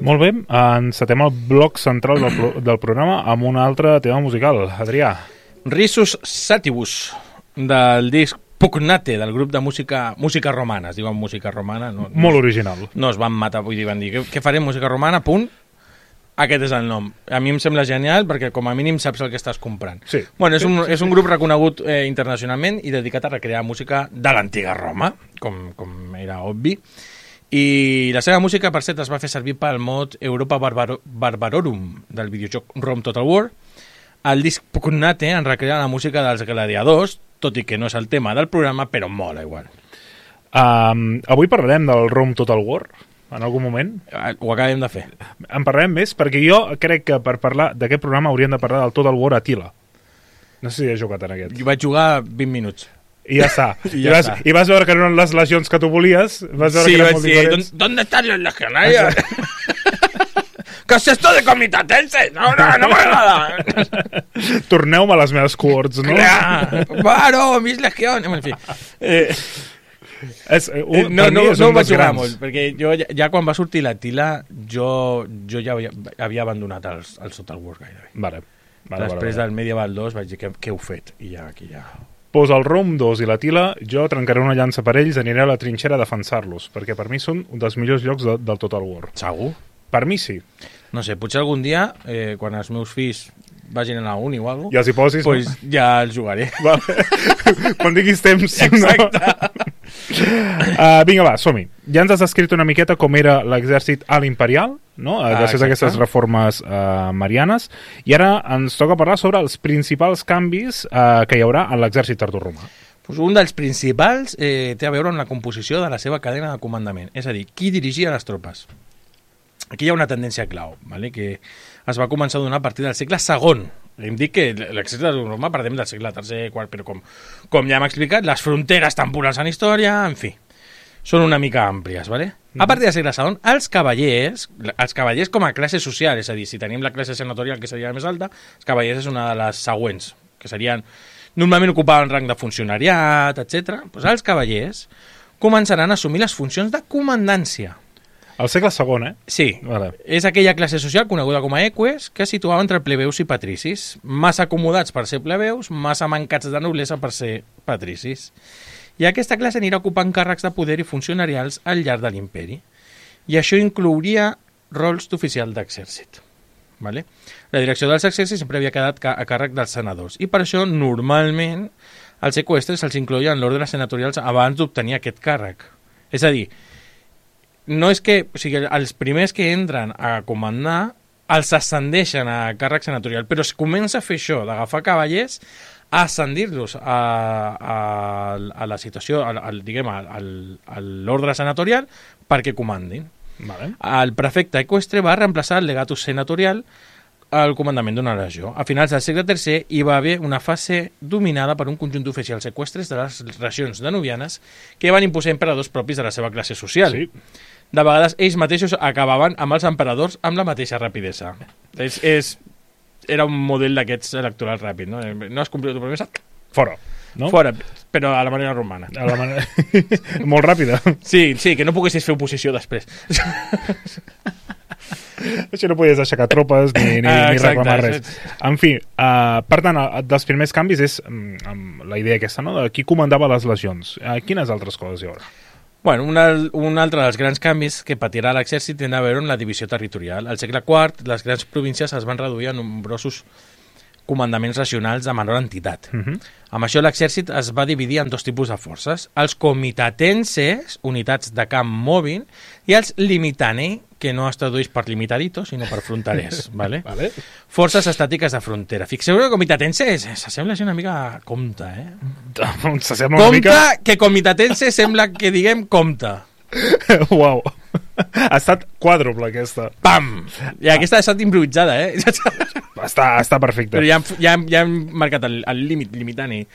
Molt bé, encetem el bloc central del programa amb un altre tema musical. Adrià. Risus Sativus, del disc Pugnate, del grup de música romana. Es diuen música romana. Molt original. No es van matar, vull dir, van dir, què farem, música romana, punt. Aquest és el nom. A mi em sembla genial perquè com a mínim saps el que estàs comprant. Sí. Bueno, és un grup reconegut internacionalment i dedicat a recrear música de l'antiga Roma, com era obvi. I la seva música, per cert, es va fer servir pel mod Europa Barbarorum del videojoc Rome Total War. El disc Pugnate en recrea la música dels gladiadors, tot i que no és el tema del programa, però mola igual. Avui parlarem del Rome Total War, en algun moment. Ho acabem de fer. En parlarem més, perquè jo crec que per parlar d'aquest programa hauríem de parlar del Total War Attila. No sé si has jugat en aquest. Jo vaig jugar 20 minuts. I ja està. I vas veure que no eren les legions que tu volies? Vas veure que eren molt diferents? ¿Dónde están los legionarios? ¿Qué es esto de comitatense? No m'agrada. Torneu-me a les meves cohorts, no? Claro, mis legiones. En fi. No ho vaig jugar molt, perquè jo ja quan va sortir l'Attila jo ja havia abandonat el Total War gairebé. Vale. Després del Medieval 2 vaig dir què heu fet? I ja aquí ja... Pues el Rome 2 i l'Attila, jo trencaré una llança per ells, aniré a la trinxera a defensar-los, perquè per mi són un dels millors llocs del Total War. Segur? Per mi sí. No sé, potser algun dia, quan els meus fills vagin a la uni o alguna cosa, ja els hi posis, pues no? Ja els jugaré. Quan diguis temps. Exacte. No? Vinga, va, som-hi. Ja ens has descrit una miqueta com era l'exèrcit a l'imperial, no? Gràcies a aquestes reformes marianes, i ara ens toca parlar sobre els principals canvis que hi haurà en l'exèrcit tardoromà. Pues un dels principals té a veure amb la composició de la seva cadena de comandament, és a dir, qui dirigia les tropes. Aquí hi ha una tendència clau, ¿vale? Que es va començar a donar a partir del segle II. Hem dit que l'exèrcit de Roma parlem del segle III, IV, però com ja hem explicat, les fronteres temporals en història, en fi, són una mica àmplies, ¿vale? A partir del segle II, els cavallers com a classe social, és a dir, si tenim la classe senatorial, que seria la més alta, els cavallers és una de les següents, que serien, normalment ocupaven rang de funcionariat, etc. Doncs els cavallers començaran a assumir les funcions de comandància. Al segle II, Sí, vale. És aquella classe social coneguda com a eques que es situava entre plebeus i patricis, massa acomodats per ser plebeus, massa mancats de noblesa per ser patricis. I aquesta classe anirà ocupant càrrecs de poder i funcionarials al llarg de l'imperi. I això inclouria rols d'oficial d'exèrcit. Vale? La direcció dels exèrcits sempre havia quedat a càrrec dels senadors i per això normalment els eqüestres se'ls incloïa en l'ordre senatorial abans d'obtenir aquest càrrec. És a dir, no és que, o sigui, els primers que entren a comandar els ascendeixen a càrrec senatorial, però es comença a fer això, d'agafar cavallers, a ascendir-los a la situació, diguem, a l'ordre senatorial perquè comandin. Vale. El prefecte eqüestre va reemplaçar el legatus senatorial al comandament d'una legió. A finals del segle III hi va haver una fase dominada per un conjunt d'oficials eqüestres de les regions danubianes que van imposar emperadors propis de la seva classe social. Sí. De vegades ells mateixos acabaven amb els emperadors amb la mateixa rapidesa. Era un model d'aquests electoral ràpid, no? No has complit la promesa? Fora. No? Fora, però a la manera romana. A la manera... Molt ràpida. Sí, que no poguessis fer oposició després. Així no podies aixecar tropes ni reclamar res. En fi, per tant, dels primers canvis és la idea aquesta, no? De qui comandava les legions. Quines altres coses hi haurà? Bueno, un altre dels grans canvis que patirà l'exèrcit té a veure amb la divisió territorial. Al segle IV, les grans províncies es van reduir a nombrosos comandaments regionals de menor entitat. Amb això l'exèrcit es va dividir en dos tipus de forces, els comitatenses, unitats de camp mòbil, i els limitanei, que no es tradueix per limitadito, sinó per fronterers. Vale? Vale. Forces estàtiques de frontera. Fixeu que comitatenses s'assembla una mica a compte, S'assembla una mica... Compte, que comitatense sembla que diguem compte. Uau. Ha estat quàdruple, aquesta. Pam! I aquesta ha estat improvisada, Està perfecte. Però ja hem marcat el límit, limitant-hi.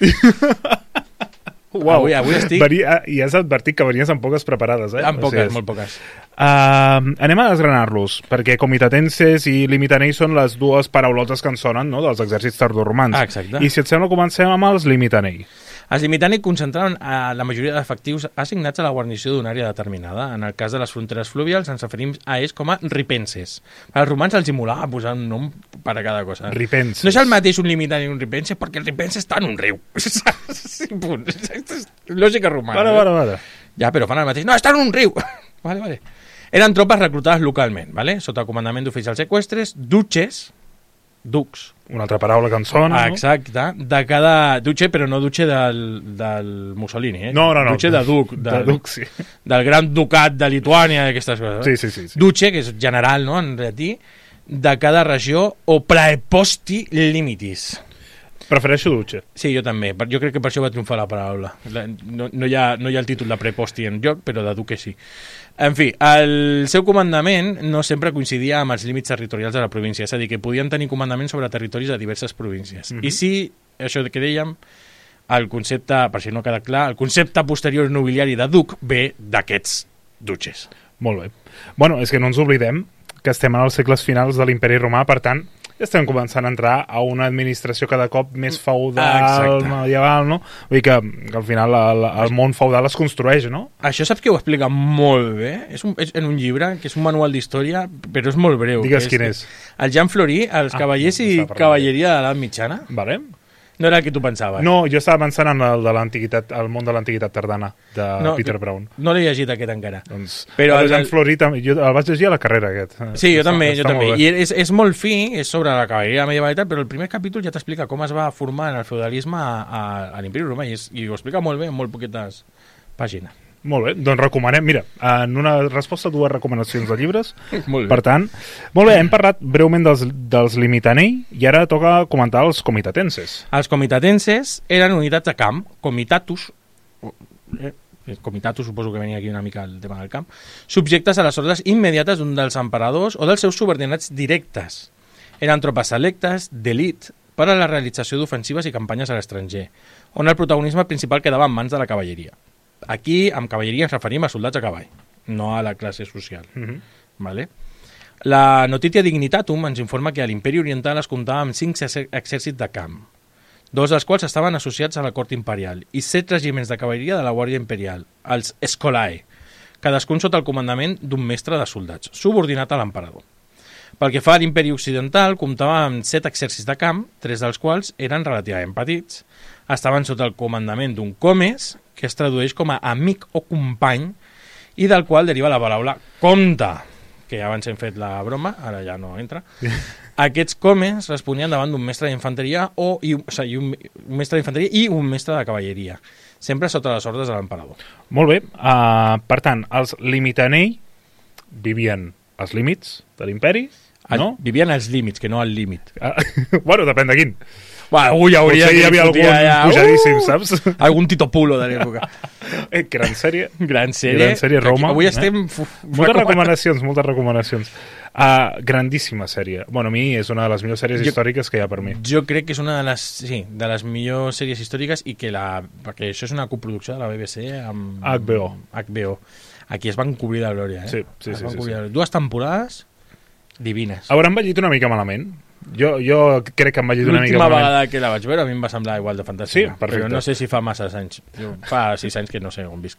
Uau. Avui estic... I has advertit que venies amb poques preparades, Amb poques, molt poques. Anem a desgranar-los, perquè comitatenses i limitanei són les dues paraulotes que ens sonen, no?, dels exèrcits tardoromans. Exacte. I si et sembla, comencem amb els limitanei. Els limitànics concentraven la majoria d'efectius assignats a la guarnició d'una àrea determinada. En el cas de les fronteres fluvials ens referim a ells com a ripenses. Els romans els molava posar un nom per a cada cosa. Ripenses. No és el mateix un limitànic i un ripense perquè el ripense està en un riu. Punt. Lògica romana. Vale. Ja, però fan el mateix. No, està en un riu. Vale. Eren tropes reclutades localment, vale? Sota comandament d'oficials eqüestres, ducs, una altra paraula que en sona, exacte, de cada duce, però no duce del Mussolini, No. Duce de duc, sí. del gran ducat de Lituània i aquestes coses. Sí. Duce, que és general, no?, en llatí, de cada regió, o praeposti limitis. Prefereixo duce. Sí, jo també. Jo crec que per això va triomfar la paraula. No hi ha el títol de preposti en joc, però de duque sí. En fi, el seu comandament no sempre coincidia amb els límits territorials de la província, és a dir, que podien tenir comandament sobre territoris de diverses províncies. I sí, això que dèiem, el concepte, per si no queda clar, el concepte posterior nobiliari de duc ve d'aquests duces. Molt bé. Bueno, és que no ens oblidem que estem en els segles finals de l'imperi romà, per tant, estem començant a entrar a una administració cada cop més feudal, medieval, no? Vull dir que al final el món feudal es construeix, no? Això saps que ho explica molt bé? És en un llibre, que és un manual d'història, però és molt breu. Digues quin és. El Jean Florí, els cavallers i cavalleria de l'edat mitjana. Vale. No era el que tu pensaves. No, jo estava pensant en el de l'antiguitat, el món de l'antiguitat tardana, de Peter Brown. No l'he llegit aquest encara. Doncs, però el Jean Florí, jo el vaig llegir a la carrera, aquest. Sí, jo també. I és molt fi, és sobre la cavalleria medievalitat, però el primer capítol ja t'explica com es va formar en el feudalisme a l'imperi romà, i ho explica molt bé, en molt poquetes pàgines. Molt bé, doncs recomanem, mira, en una resposta a 2 recomanacions de llibres. Molt bé. Per tant, molt bé, hem parlat breument dels limitanei i ara toca comentar els comitatenses. Els comitatenses eren unitats de camp, comitatus, suposo que venia aquí una mica el tema del camp, subjectes a les ordres immediates d'un dels emperadors o dels seus subordinats directes. Eren tropes selectes, d'elit, per a la realització d'ofensives i campanyes a l'estranger, on el protagonisme principal quedava en mans de la cavalleria. Aquí, amb cavalleria, ens referim a soldats a cavall, no a la classe social. Vale? La Notitia Dignitatum ens informa que a l'Imperi Oriental es comptava amb 5 exèrcits de camp, 2 dels quals estaven associats a la cort imperial, i 7 regiments de cavalleria de la Guàrdia Imperial, els Scholae, cadascun sota el comandament d'un mestre de soldats, subordinat a l'emperador. Pel que fa a l'Imperi Occidental, comptava amb 7 exèrcits de camp, 3 dels quals eren relativament petits, estaven sota el comandament d'un comes, que es tradueix com a amic o company, i del qual deriva la paraula comte, que abans hem fet la broma, ara ja no entra. Aquests comes responien davant d'un mestre d'infanteria un mestre d'infanteria i un mestre de cavalleria, sempre sota les ordres de l'emperador. Molt bé, per tant, els limitanei vivien als límits de l'imperi, no? Vivien als límits, que no al límit. Bueno, depèn de quin. Ui, potser hi havia algun pujadíssim, saps? Algun Tito Pulo de l'època. Gran sèrie. Gran sèrie, Roma. Avui estem... Moltes recomanacions. Grandíssima sèrie. Bueno, a mi és una de les millors sèries històriques que hi ha per mi. Jo crec que és una de les millors sèries històriques i perquè això és una coproducció de la BBC amb HBO. Aquí es van cobrir de glòria, Sí. 2 temporades divines. Hauran vallit una mica malament. Jo crec que em vaig dir una mica L'última vegada que la vaig veure a mi em va semblar igual de fantàstica. Sí, perfecte. Però no sé si fa massa anys. Fa 6 anys que no sé on visc.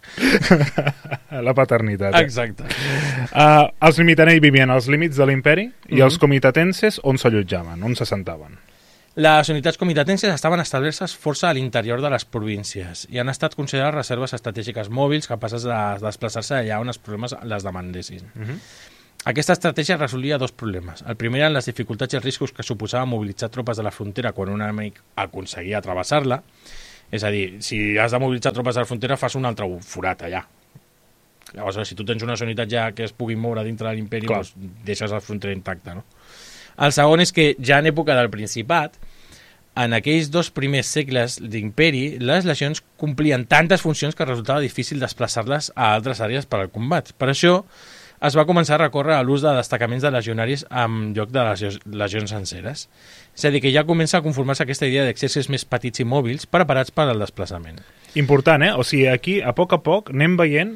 La paternitat. Exacte. Els limitanei vivien als límits de l'imperi i els comitatenses on s'allotjaven, on se sentaven. Les unitats comitatenses estaven establertes força a l'interior de les províncies i han estat considerades reserves estratègiques mòbils capaces de desplaçar-se allà on els problemes les demandessin. Aquesta estratègia resolia 2 problemes. El primer eren les dificultats i els riscos que suposava mobilitzar tropes de la frontera quan un enemic aconseguia travessar-la. És a dir, si has de mobilitzar tropes de la frontera, fas un altre forat allà. Llavors, si tu tens una unitat ja que es pugui moure dintre de l'imperi, doncs deixes la frontera intacta, no? El segon és que ja en època del Principat, en aquells 2 primers segles d'imperi, les legions complien tantes funcions que resultava difícil desplaçar-les a altres àrees per al combat. Per això, es va començar a recórrer a l'ús de destacaments de legionaris en lloc de les legions senceres. És a dir, que ja comença a conformar-se aquesta idea d'exèrcits més petits i mòbils preparats per al desplaçament. Important, O sigui, aquí, a poc anem veient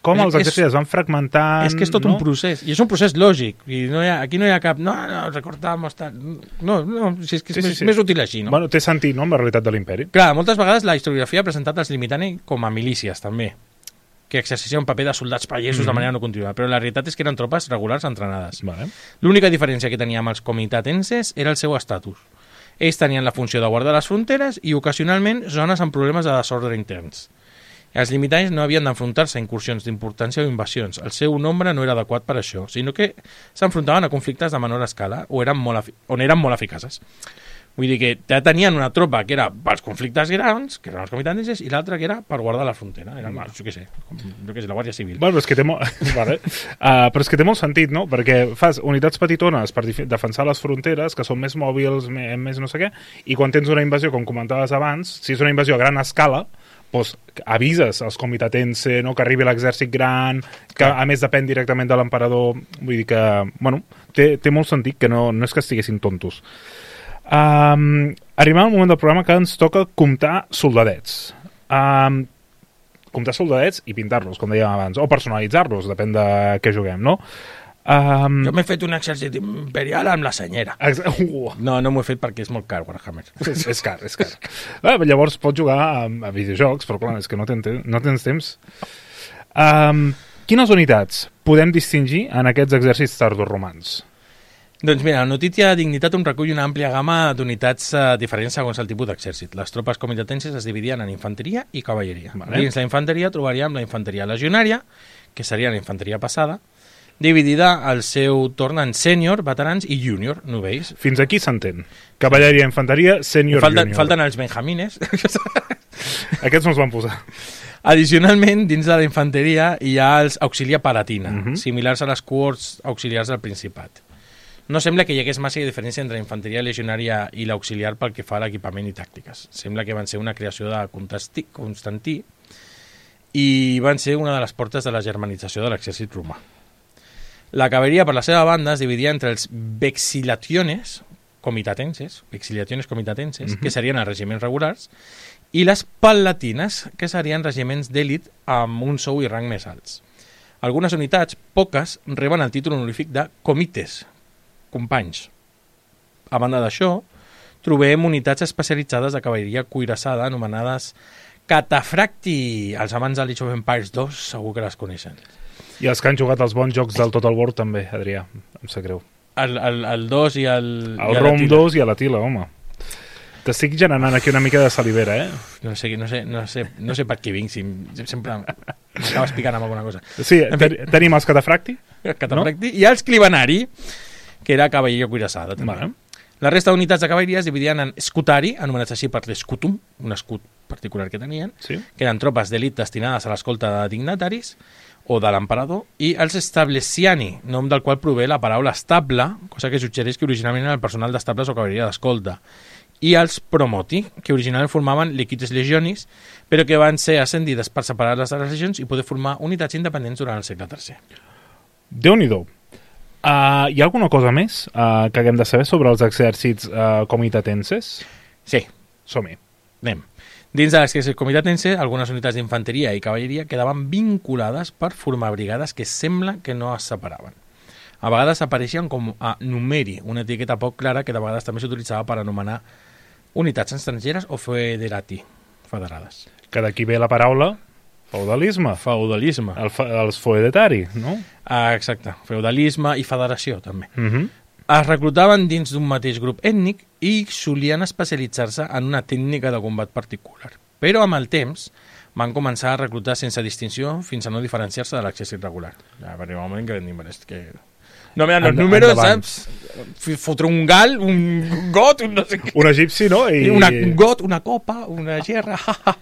com els exèrcits es van fragmentant... És que és tot un procés, i és un procés lògic. I aquí no hi ha cap... No, recortamos... No, si és que és més útil així, no? Bueno, té sentit, no?, amb la realitat de l'imperi. Clar, moltes vegades la historiografia ha presentat els Limitani com a milícies, també, que exerceixen un paper de soldats pagesos de manera no contínua, però la realitat és que eren tropes regulars entrenades. Vale. L'única diferència que tenia amb els comitatenses era el seu estatus. Ells tenien la funció de guardar les fronteres i ocasionalment zones amb problemes de desordre interns. Els limitanis no havien d'enfrontar-se a incursions d'importància o invasions. El seu nombre no era adequat per això, sinó que s'enfrontaven a conflictes de menor escala on eren molt eficaces. Vull dir que ja tenien una tropa que era pels conflictes grans, que eren els comitatenses, i l'altra que era per guardar la frontera. Era, jo què sé, la Guàrdia Civil. Bueno, és que té vale. Però és que té molt sentit, no? Perquè fas unitats petitones per defensar les fronteres, que són més mòbils, més no sé què, i quan tens una invasió, com comentaves abans, si és una invasió a gran escala, doncs avises als comitatense, no?, que arribi l'exèrcit gran, que a més depèn directament de l'emperador. Vull dir que, bueno, té molt sentit, que no és que estiguessin tontos. Arribem al moment del programa que ens toca comptar soldadets. Comptar soldadets i pintar-los, com dèiem abans, o personalitzar-los, depèn de què juguem, no? Jo m'he fet un exèrcit imperial amb la senyera. No m'ho he fet perquè és molt car, Warhammer. És car. Llavors pots jugar a videojocs, però clar, és que no tens temps. Quines unitats podem distingir en aquests exèrcits tardoromans? Doncs mira, la notícia de dignitat recull una àmplia gamma d'unitats diferents segons el tipus d'exèrcit. Les tropes comitatenses es dividien en infanteria i cavalleria. Vale. Dins la infanteria trobaríem la infanteria legionària, que seria la infanteria passada, dividida al seu torn en sènior, veterans i júnior, novells. Fins aquí s'entén. Cavalleria, infanteria, sènior, júnior. Falten els benjamines. Aquests no els van posar. Addicionalment, dins de la infanteria hi ha els auxilia palatina, similars a les cohorts auxiliars del Principat. No sembla que hi hagués massa diferència entre la infanteria legionària i l'auxiliar pel que fa a l'equipament i tàctiques. Sembla que van ser una creació de Constantí i van ser una de les portes de la germanització de l'exèrcit romà. La cavalleria, per la seva banda, es dividia entre els vexillationes comitatenses, que serien els regiments regulars, i les palatines, que serien regiments d'èlit amb un sou i rang més alts. Algunes unitats, poques, reben el títol honorífic de comites, companys. A banda d'això, trobem unitats especialitzades de cavalleria cuirassada anomenades catafracti. Els amants de l'Age of Empires 2 segur que les coneixen. I els que han jugat els bons jocs del Total War també, Adrià, em sap greu. El 2 i el... El Rom 2 i a l'Atila, home. T'estic generant aquí una mica de salivera, eh? No sé per què vinc, si sempre m'acabes picant amb alguna cosa. Sí, tenim els catafracti. Catafracti, no? I els clivanari, que era cavalleria cuirassada, també. Vale. La resta d'unitats de cavalleria es dividien en scutari, anomenats així per l'escutum, un escut particular que tenien, sí, que eren tropes d'elit destinades a l'escolta de dignataris o de l'emperador, i els stablesiani, nom del qual prové la paraula estable, cosa que suggereix que originalment era el personal d'estables o cavalleria d'escolta, i els promoti, que originalment formaven liquides legionis, però que van ser ascendides per separar-les de les legions i poder formar unitats independents durant el segle III. Déu-n'hi-do. Hi ha alguna cosa més que haguem de saber sobre els exèrcits comitatenses? Sí. Som-hi. Anem. Dins de l'exèrcit comitatense, algunes unitats d'infanteria i cavalleria quedaven vinculades per formar brigades que sembla que no es separaven. A vegades apareixien com a numeri, una etiqueta poc clara que de vegades també s'utilitzava per anomenar unitats estrangeres o federati, federades. Que d'aquí ve la paraula feudalisme. Feudalisme. Els feudetari, no? Exacte, feudalisme i federació també. Es reclutaven dins d'un mateix grup ètnic i solien especialitzar-se en una tècnica de combat particular. Però amb el temps van començar a reclutar sense distinció fins a no diferenciar-se de l'exèrcit regular. Ja va arribar un moment que vam dir, és que... No me dan los números, saps? Fotre un gal, un got, un no sé què. Un egipci, no? Un got, una copa, una gerra.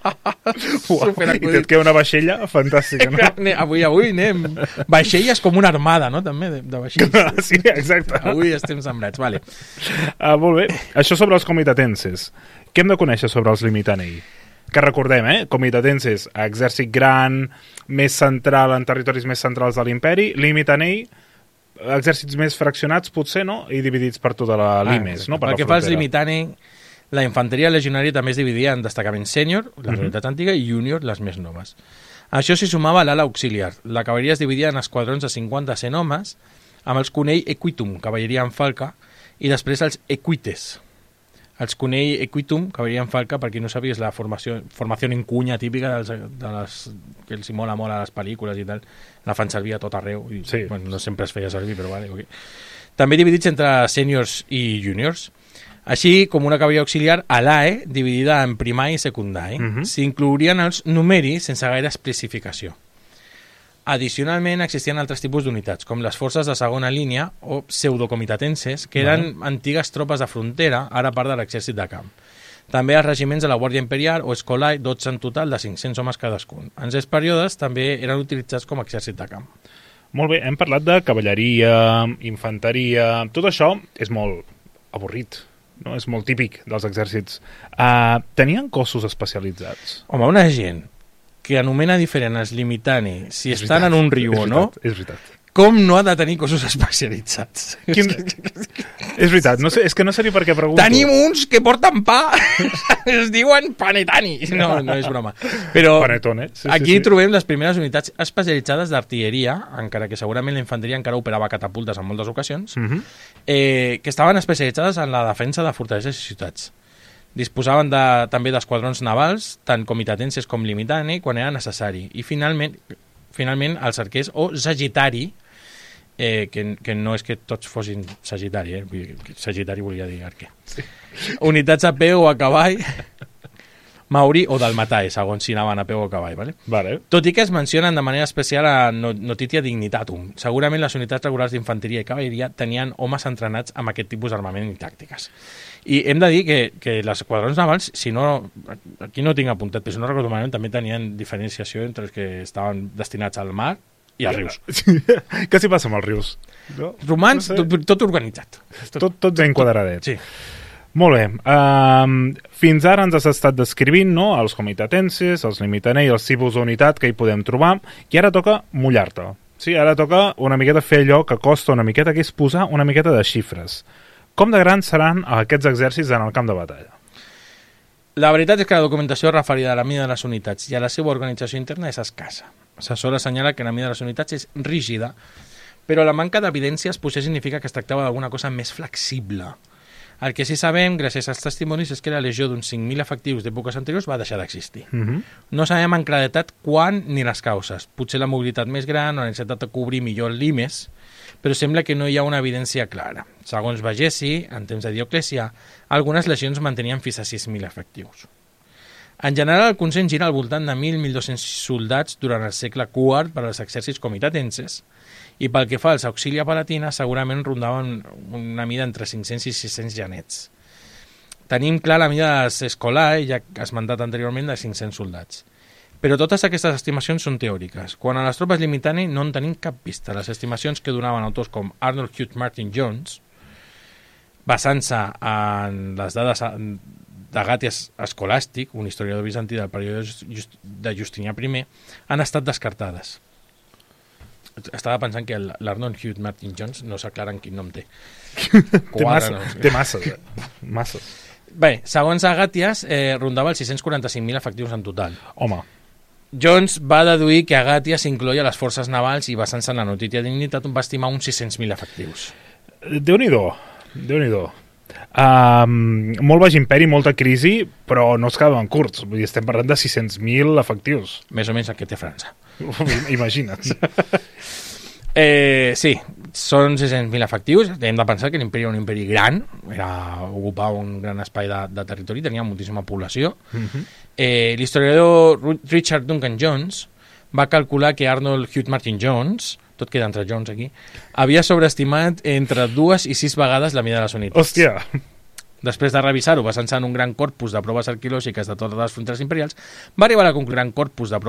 I et queda una vaixella fantàstica, no? Avui anem... Vaixelles com una armada, no? També, de vaixelles. Sí, exacte. Avui estem sembrats, vale. Molt bé. Això sobre els comitatenses. Què hem de conèixer sobre els limitani? Que recordem, comitatenses, exèrcit gran, més central, en territoris més centrals de l'imperi, limitani, exèrcits més fraccionats, potser, no? I dividits per tota la limes, no? Pel que fa als limitani, la infanteria legionària també es dividia en destacaments sènior, les unitats antigues, i júnior, les més noves. Això s'hi sumava l'ala auxiliar. La cavalleria es dividia en esquadrons de 50 a 100 homes, amb els Cunei Equitum, cavalleria en falca, i després els Equites. Els Cunei Equitum, cavalleria en falca, per qui no sabia, és la formació en cunya típica que els mola molt a les pel·lícules i tal. La fan servir a tot arreu. I, sí. Bueno, no sempre es feia servir, però vale, okay. També dividits entre sèniors i júniors. Així com una cavalleria auxiliar ALAE, dividida en primari i secundari. S'inclourien els numeris sense gaire especificació. Addicionalment, existien altres tipus d'unitats, com les forces de segona línia o pseudocomitatenses, que eren antigues tropes de frontera, ara part de l'exèrcit de camp. També els regiments de la Guàrdia Imperial o Escolai, 12 en total, de 500 homes cadascun. En aquests períodes també eren utilitzats com a exèrcit de camp. Molt bé, hem parlat de cavalleria, infanteria... Tot això és molt avorrit, no? És molt típic dels exèrcits. Tenien cossos especialitzats? Home, una gent que anomena diferent els limitani si estan en un riu o no, és veritat. Com no ha de tenir cossos especialitzats? És veritat, no sé, és que no sé ni per què pregunto. Tenim uns que porten pa, es diuen panetani. No, no és broma. Però Panetone. Sí, aquí trobem les primeres unitats especialitzades d'artilleria, encara que segurament la infanteria encara operava catapultes en moltes ocasions, que estaven especialitzades en la defensa de fortaleses i ciutats. Disposaven també d'esquadrons navals, tant comitatenses com limitani, quan era necessari. I finalment els arquers o sagitari, que no és que tots fossin sagitari, sagitari volia dir arquer. Sí. Unitats a peu o a cavall, maori o dalmatae, segons si anaven a peu o a cavall. Vale? Tot i que es mencionen de manera especial a Notitia Dignitatum. Segurament les unitats regulars d'infanteria i cavalleria tenien homes entrenats amb aquest tipus d'armament i tàctiques. I hem de dir que les esquadrons navals, si no, aquí no tinc apuntat, però si no recordo malament, també tenien diferenciació entre els que estaven destinats al mar i als rius. Què s'hi passa amb els rius? No? Romans, no sé. Tot organitzat. Tot ben quadradets. Sí. Molt bé. Fins ara ens has estat descrivint, no?, els comitatenses, els limitanei, els tipus d'unitat que hi podem trobar, i ara toca mullar-te. Sí, ara toca una miqueta fer allò que costa una miqueta, que és posar una miqueta de xifres. Com de grans seran aquests exèrcits en el camp de batalla? La veritat és que la documentació referida a la mida de les unitats i a la seva organització interna és escassa. Se sol assenyalar que la mida de les unitats és rígida, però la manca d'evidències potser significa que es tractava d'alguna cosa més flexible. El que sí sabem, gràcies als testimonis, és que la legió d'uns 5.000 efectius d'èpoques anteriors va deixar d'existir. No sabem en claredat quan ni les causes. Potser la mobilitat més gran o la necessitat de cobrir millor limes, però sembla que no hi ha una evidència clara. Segons Vegesi, en temps de Dioclecià, algunes legions mantenien fins a 6.000 efectius. En general, el consens gira al voltant de 1.000-1.200 soldats durant el segle IV per als exèrcits comitatenses, i pel que fa als auxilia palatina, segurament rondaven una mida entre 500 i 600 genets. Tenim clar la mida dels Escolai, ja esmentat anteriorment, de 500 soldats. Però totes aquestes estimacions són teòriques. Quan a les tropes limitani no en tenim cap pista. Les estimacions que donaven autors com Arnold Hugh Martin Jones, basant-se en les dades d'Agàties Escolàstic, un historiador bizantí del període de Justinià I, han estat descartades. Estava pensant que l'Arnold Hugh Martin Jones no s'aclara quin nom té. Té masses. Bé, segons Agàties, rondava els 645.000 efectius en total. Home. Jones va deduir que Agàties incloia les forces navals i, basant-se en la Notitia Dignitat, va estimar uns 600.000 efectius. Déu-n'hi-do. Molt baix imperi, molta crisi, però no es quedaven curts. Vull dir, estem parlant de 600.000 efectius. Més o menys el que té França. Imagina't. Sí, són 600.000 efectius. Hem de pensar que l'imperi era un imperi gran, ocupava un gran espai de territori, tenia moltíssima població. L'historiador Richard Duncan Jones va calcular que Arnold Hugh Martin Jones, tot queda entre Jones aquí, havia sobreestimat entre 2 i 6 vegades la mida de les unitats. Hòstia! Després de revisar-ho, basant-se en un gran corpus de proves arqueològiques de totes les fronteres imperials, va arribar a un gran corpus de proves